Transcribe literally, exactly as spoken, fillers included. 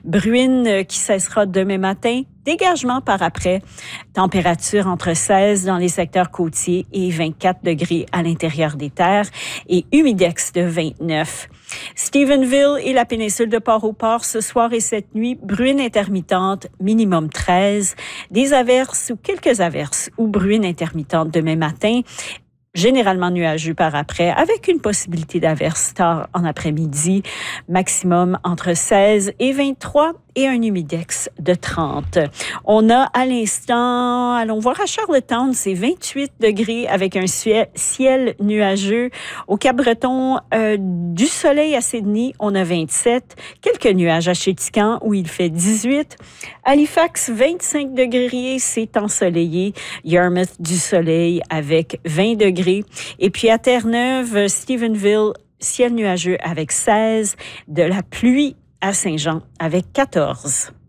Bruine qui cessera demain matin. Dégagement par après. Température entre seize dans les secteurs côtiers et vingt-quatre degrés à l'intérieur des terres et humidex de vingt-neuf. Stephenville et la péninsule de Port-au-Port ce soir et cette nuit, bruine intermittente, minimum treize. Des averses ou quelques averses ou bruine intermittente demain matin. Généralement nuageux par après, avec une possibilité d'averse tard en après-midi. Maximum entre seize et vingt-trois et un humidex de trente. On a à l'instant, allons voir à Charlottetown, c'est vingt-huit degrés avec un ciel nuageux. Au Cap-Breton, euh, du soleil à Sydney, on a vingt-sept. Quelques nuages à Chéticamp où il fait dix-huit. Halifax, vingt-cinq degrés, c'est ensoleillé. Yarmouth, du soleil avec vingt degrés. Et puis à Terre-Neuve, Stephenville, ciel nuageux avec seize. De la pluie à Saint-Jean avec quatorze.